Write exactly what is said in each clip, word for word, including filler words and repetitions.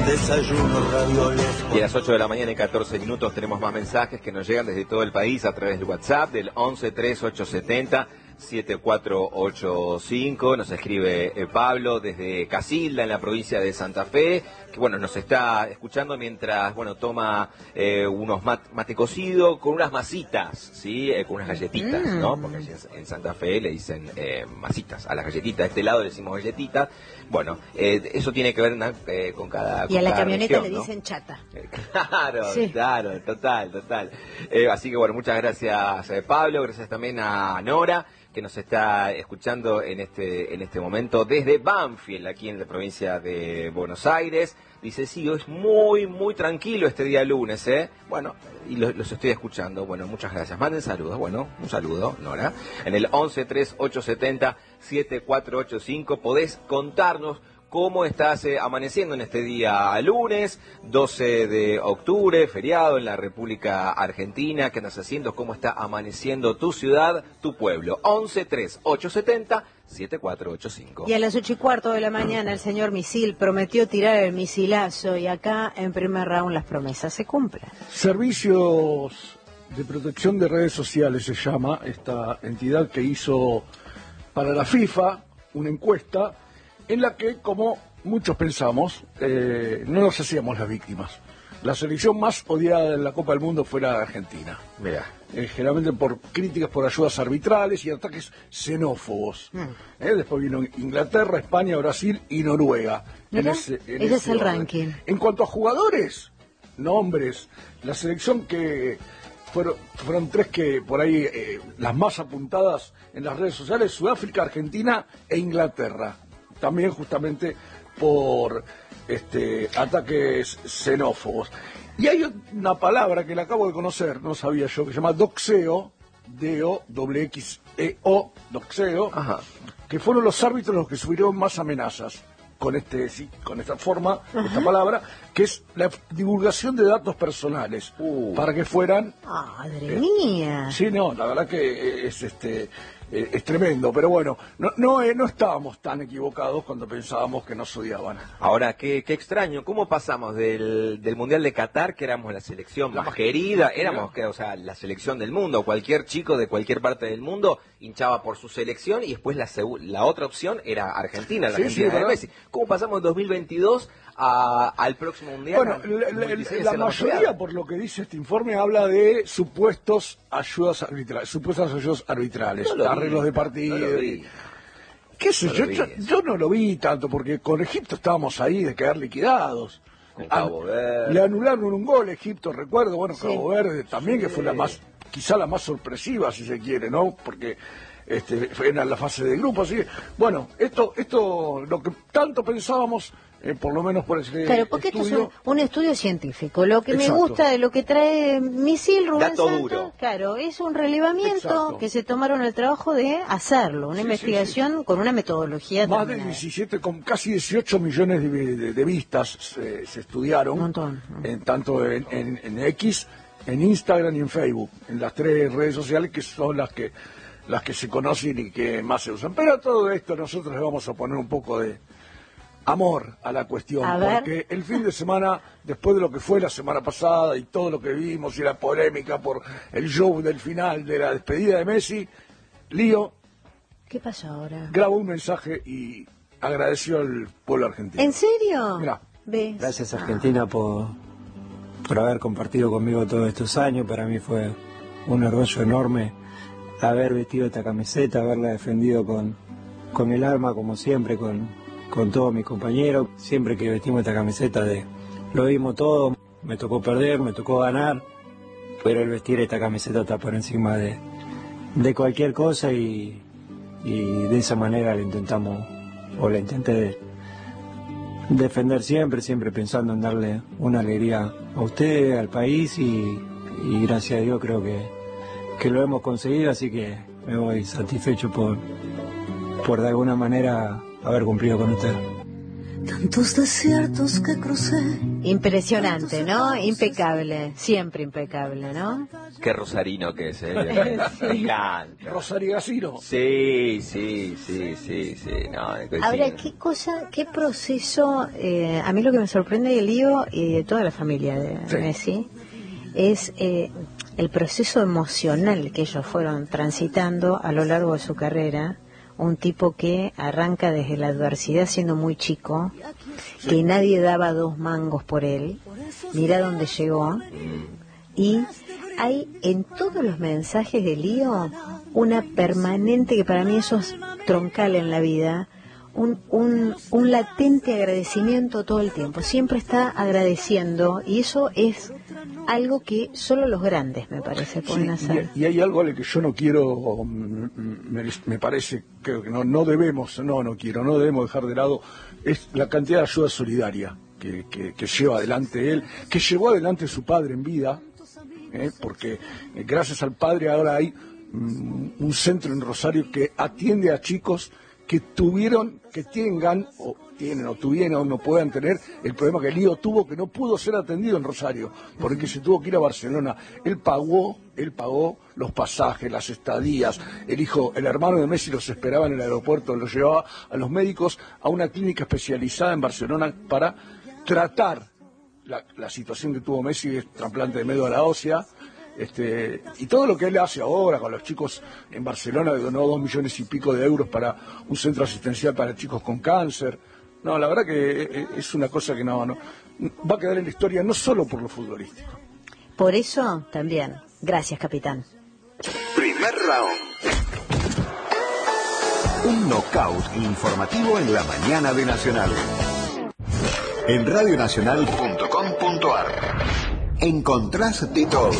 desayuno, ravioles. Y a las ocho de la mañana y catorce minutos tenemos más mensajes que nos llegan desde todo el país a través del WhatsApp del once tres ocho setenta siete cuatro ocho cinco. Nos escribe eh, Pablo desde Casilda, en la provincia de Santa Fe, que bueno, nos está escuchando mientras bueno toma eh, unos mat, mate cocido con unas masitas, ¿sí? Eh, con unas galletitas, mm. ¿no? Porque allí en Santa Fe le dicen eh, masitas a las galletitas. De este lado le decimos galletitas. Bueno, eh, eso tiene que ver eh, con cada Y a la camioneta región, le ¿no? dicen chata. Claro, sí. claro, total, total. Eh, así que bueno, muchas gracias eh, Pablo, gracias también a Nora, que nos está escuchando en este en este momento desde Banfield, aquí en la provincia de Buenos Aires. Dice, sí, es muy, muy tranquilo este día lunes, ¿eh? Bueno, y los, los estoy escuchando. Bueno, muchas gracias. Manden saludos. Bueno, un saludo, Nora. En el once tres ocho setenta siete cuatro ocho cinco podés contarnos cómo estás eh, amaneciendo en este día lunes, doce de octubre, feriado en la República Argentina. ¿Qué andas haciendo? ¿Cómo está amaneciendo tu ciudad, tu pueblo? once tres ocho setenta siete cuatro ocho cinco. Y a las ocho y cuarto de la mañana el señor Misil prometió tirar el misilazo y acá en primer round las promesas se cumplen. Servicios de Protección de Redes Sociales se llama esta entidad que hizo para la FIFA una encuesta en la que, como muchos pensamos, eh, no nos hacíamos las víctimas. La selección más odiada en la Copa del Mundo fue la Argentina. Mira. Eh, generalmente por críticas por ayudas arbitrales y ataques xenófobos. Mm. Eh, después vino Inglaterra, España, Brasil y Noruega. En ese, en ese, ese es el orden. Ranking. En cuanto a jugadores, nombres, la selección que fueron, fueron tres que por ahí, eh, las más apuntadas en las redes sociales, Sudáfrica, Argentina e Inglaterra. También justamente por este, ataques xenófobos. Y hay una palabra que la acabo de conocer, no sabía yo, que se llama doxeo, D O X X E O, doxeo, Ajá. que fueron los árbitros los que sufrieron más amenazas con este sí, con esta forma, Ajá. esta palabra, que es la divulgación de datos personales, uh. para que fueran... ¡Madre eh, mía! Sí, no, la verdad que es este... es tremendo, pero bueno, no no, eh, no estábamos tan equivocados cuando pensábamos que nos odiaban. Ahora, qué, qué extraño, ¿cómo pasamos del, del Mundial de Qatar, que éramos la selección la más querida, éramos que, o sea, la selección del mundo, cualquier chico de cualquier parte del mundo hinchaba por su selección y después la, la otra opción era Argentina, la sí, Argentina sí, de Messi. ¿Cómo pasamos de dos mil veintidós a, al próximo Mundial? Bueno, la, la, la mayoría, por lo que dice este informe, habla de supuestos ayudas arbitrales, supuestas ayudas arbitrales, no arreglos de partido. No y, ¿Qué sé no yo, yo? Yo no lo vi tanto, porque con Egipto estábamos ahí de quedar liquidados. Con Cabo Verde. Le anularon un gol a Egipto, recuerdo, bueno, sí. Cabo Verde también, sí. que fue la más, quizá la más sorpresiva, si se quiere, ¿no? Porque este, fue en la fase de grupo, así que, bueno, esto, esto, lo que tanto pensábamos... Eh, por lo menos por ese Claro, porque estudio. esto es un, un estudio científico. Lo que Exacto. me gusta de lo que trae Misil, Rubén Dato Santos, duro. claro, es un relevamiento Exacto. que se tomaron el trabajo de hacerlo, una sí, investigación sí, sí. con una metodología más terminada. de diecisiete, con casi dieciocho millones de, de, de vistas se, se estudiaron, un montón. En, tanto en, en, en X, en Instagram y en Facebook, en las tres redes sociales que son las que las que se conocen y que más se usan. Pero a todo esto nosotros le vamos a poner un poco de amor a la cuestión, a porque el fin de semana, después de lo que fue la semana pasada y todo lo que vimos y la polémica por el show del final de la despedida de Messi, Lío ¿qué pasó ahora? grabó un mensaje y agradeció al pueblo argentino. ¿En serio? Mirá. ¿Ves? Gracias Argentina por, por haber compartido conmigo todos estos años. Para mí fue un orgullo enorme haber vestido esta camiseta, haberla defendido con, con el alma, como siempre, con con todos mis compañeros. Siempre que vestimos esta camiseta de lo dimos todo, me tocó perder, me tocó ganar, pero el vestir esta camiseta está por encima de, de cualquier cosa y, y de esa manera le intentamos, o le intenté defender siempre, siempre pensando en darle una alegría a usted, al país y, y gracias a Dios creo que, que lo hemos conseguido, así que me voy satisfecho por, por de alguna manera haber cumplido con usted. tantos desiertos que crucé. Impresionante, ¿no? Impecable, siempre impecable, ¿no? Qué rosarino que es, ¿eh? Sí. Me encanta. Rosario Gacino. Sí, sí, sí, sí, sí. No, Ahora, ¿qué cosa, qué proceso? Eh, a mí lo que me sorprende de Lío y de toda la familia de Sí. Messi es eh, el proceso emocional que ellos fueron transitando a lo largo de su carrera. Un tipo que arranca desde la adversidad siendo muy chico, que nadie daba dos mangos por él, mira dónde llegó, y hay en todos los mensajes de Lío una permanente, que para mí eso es troncal en la vida, un, un, un latente agradecimiento todo el tiempo, siempre está agradeciendo, y eso es algo que solo los grandes, me parece, pueden Sí, hacer. y, y hay algo al que yo no quiero, mm, me, me parece, creo que no, no debemos, no, no quiero, no debemos dejar de lado, es la cantidad de ayuda solidaria que, que, que lleva adelante él, que llevó adelante su padre en vida, ¿eh? Porque eh, gracias al padre ahora hay mm, un centro en Rosario que atiende a chicos que tuvieron, que tengan, o tienen, o tuvieron, o no puedan tener el problema que Lío tuvo, que no pudo ser atendido en Rosario, porque se tuvo que ir a Barcelona. Él pagó, él pagó los pasajes, las estadías, el hijo, el hermano de Messi los esperaba en el aeropuerto, los llevaba a los médicos a una clínica especializada en Barcelona para tratar la, la situación que tuvo Messi, es trasplante de médula ósea. Este, y todo lo que él hace ahora con los chicos en Barcelona, donó dos millones y pico de euros para un centro asistencial para chicos con cáncer. No, la verdad que es una cosa que no, no va a quedar en la historia, no solo por lo futbolístico. Por eso también, gracias, capitán. Primer round. Un knockout informativo en la mañana de Nacional. En radio nacional punto com punto ar encontrás de todo.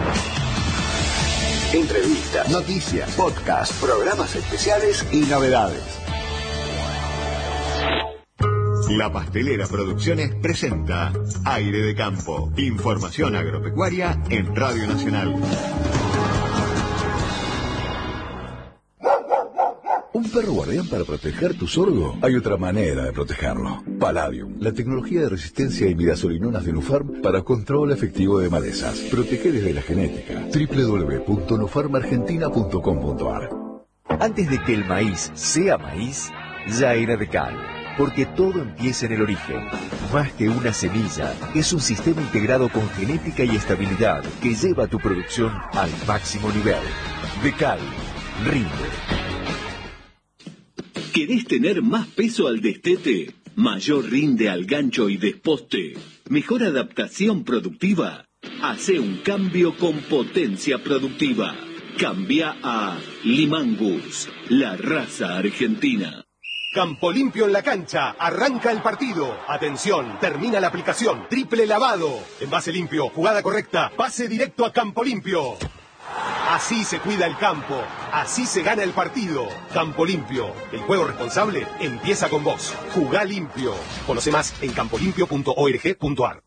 Entrevistas, noticias, podcast, programas especiales y novedades. La Pastelera Producciones presenta Aire de Campo. Información agropecuaria en Radio Nacional. ¿Un perro guardián para proteger tu sorgo? Hay otra manera de protegerlo. Palladium, la tecnología de resistencia a imidazolinonas de Nufarm para control efectivo de malezas. Protege desde la genética. doble u doble u doble u punto nufarm argentina punto com punto ar. Antes de que el maíz sea maíz, ya era Decal. Porque todo empieza en el origen. Más que una semilla, es un sistema integrado con genética y estabilidad que lleva tu producción al máximo nivel. Decal, rinde. ¿Querés tener más peso al destete? ¿Mayor rinde al gancho y desposte? ¿Mejor adaptación productiva? Hace un cambio con potencia productiva. Cambia a Limangus, la raza argentina. Campo limpio en la cancha, arranca el partido. Atención, termina la aplicación. Triple lavado. Envase limpio, jugada correcta, pase directo a Campo Limpio. Así se cuida el campo, así se gana el partido. Campo Limpio, el juego responsable empieza con vos. Jugá limpio. Conoce más en campo limpio punto org punto ar.